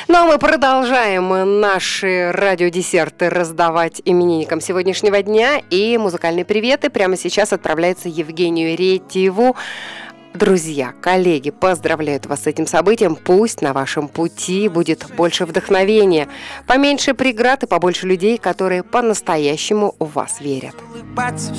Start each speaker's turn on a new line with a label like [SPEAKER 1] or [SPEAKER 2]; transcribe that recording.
[SPEAKER 1] Ну а мы продолжаем наши радиодесерты раздавать именинникам сегодняшнего дня. И музыкальные приветы прямо сейчас отправляются Евгению Ретьеву. Друзья, коллеги, поздравляют вас с этим событием. Пусть на вашем пути будет больше вдохновения, поменьше преград и побольше людей, которые по-настоящему в вас верят.
[SPEAKER 2] Улыбаться